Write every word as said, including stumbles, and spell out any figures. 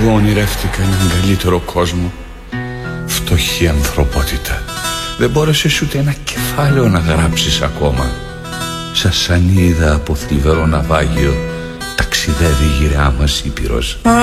Εγώ ονειρεύτηκα έναν καλύτερο κόσμο. Φτωχή ανθρωπότητα. Δεν μπόρεσες ούτε ένα κεφάλαιο να γράψεις ακόμα. Σασανίδα από θλιβερό ναυάγιο ταξιδεύει η γυραιά μας Ήπειρος.